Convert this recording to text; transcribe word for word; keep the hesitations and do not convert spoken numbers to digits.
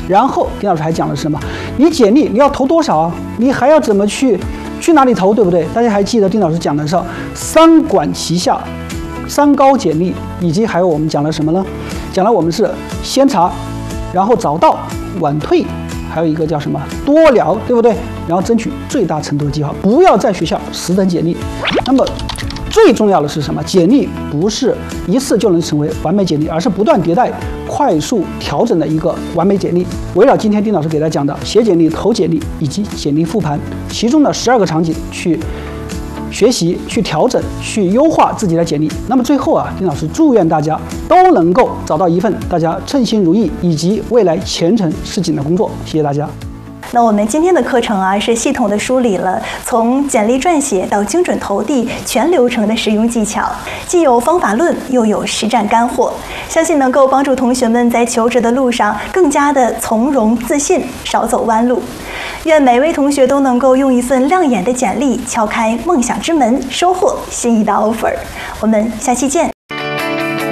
然后丁老师还讲了什么？你简历你要投多少？你还要怎么去去哪里投，对不对？大家还记得丁老师讲的是三管齐下、三高简历，以及还有我们讲了什么呢？讲了我们是先查，然后早到、晚退，还有一个叫什么多聊，对不对？然后争取最大程度的计划，不要在学校死等简历。那么最重要的是什么？简历不是一次就能成为完美简历，而是不断迭代、快速调整的一个完美简历。围绕今天丁老师给大家讲的写简历、投简历以及简历复盘，其中的十二个场景去学习、去调整、去优化自己的简历。那么最后啊，丁老师祝愿大家都能够找到一份大家称心如意以及未来前程似锦的工作。谢谢大家。 那我们今天的课程啊，是系统的梳理了从简历撰写到精准投递全流程的实用技巧，既有方法论，又有实战干货，相信能够帮助同学们在求职的路上更加的从容自信，少走弯路。愿每位同学都能够用一份亮眼的简历敲开梦想之门，收获心仪的 offer。我们下期见。